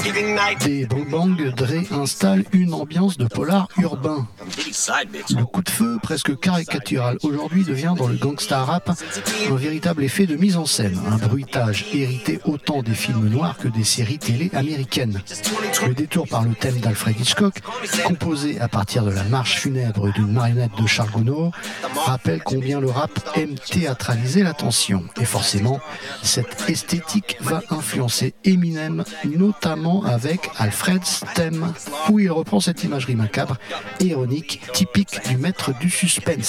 Des bang-bang, Dre installe une ambiance de polar urbain. Le coup de feu, presque caricatural aujourd'hui, devient dans le gangsta rap un véritable effet de mise en scène, un bruitage hérité autant des films noirs que des séries télé américaines. Le détour par le thème d'Alfred Hitchcock, composé à partir de la marche funèbre d'une marionnette de Charles Gounod, rappelle combien le rap aime théâtraliser l'attention. Et forcément, cette esthétique va influencer Eminem, notamment avec Alfred's Theme, où il reprend cette imagerie macabre et ironique, typique du maître du suspense.